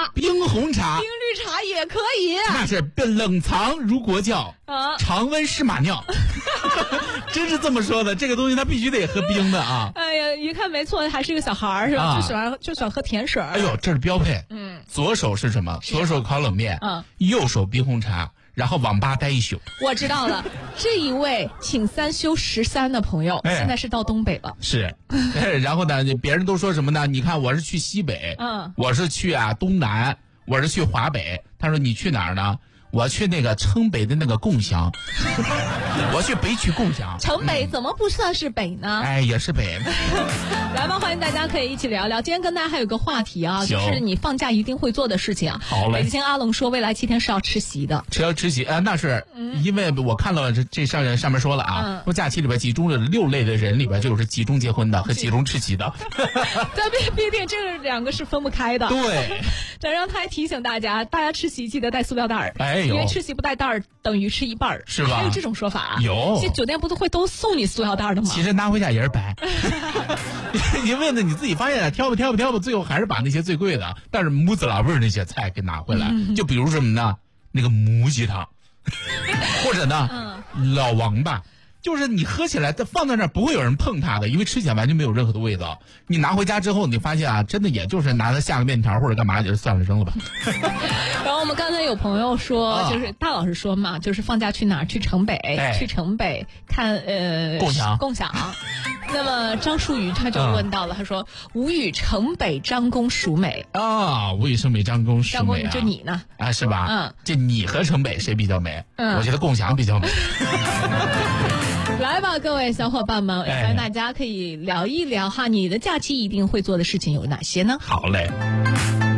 冰红茶、 冰绿茶也可以。 那是冷藏如国窖，常温是马尿。真是这么说的，这个东西它必须得喝冰的啊！ 哎呀，一看没错，还是个小孩儿是吧？就喜欢喝甜水。 哎呦，这是标配。左手是什么？左手烤冷面，右手冰红茶，然后网吧待一宿。 我知道了，这一位请3休13的朋友，现在是到东北了。 是，然后呢，别人都说什么呢？你看我是去西北，我是去东南，我是去华北。他说你去哪儿呢？我去那个城北的那个贡祥，我去北区贡祥。 城北怎么不算是北呢？ 哎，也是北。 来吧，欢迎大家可以一起聊聊。今天跟大家还有个话题啊，就是你放假一定会做的事情。 好嘞。 北京阿龙说，未来7天是要吃席的。 要吃席那是因为我看到了这上面说了啊，说假期里边集中了6类的人里边，就是集中结婚的和集中吃席的。 但必定这2个是分不开的。 对。 然后他还提醒大家吃席记得带塑料袋儿。 哎。 因为吃席不带袋儿等于吃一半儿， 是吧？ 还有这种说法啊？ 有， 这酒店不都会都送你塑料袋的吗？ 其实拿回家也是白，因为呢你自己发现挑吧，最后还是把那些最贵的，但是母子老辈那些菜给拿回来。就比如什么呢？那个母鸡汤，或者呢老王八。就是你喝起来放在那儿不会有人碰它的，因为吃起来完全没有任何的味道。你拿回家之后，你发现真的也就是拿它下个面条或者干嘛，就算了扔了吧。 然后我们刚才有朋友说，就是大老师说嘛，就是放假去哪儿？去城北，去城北看共享。那么张淑瑜他就问到了，他说吴语城北张公孰美啊？吴语城北张公孰美啊？ 张公就你呢？ 是吧？这你和城北谁比较美？我觉得共享比较美。 来吧，各位小伙伴们，欢迎大家可以聊一聊哈，你的假期一定会做的事情有哪些呢？ 好嘞。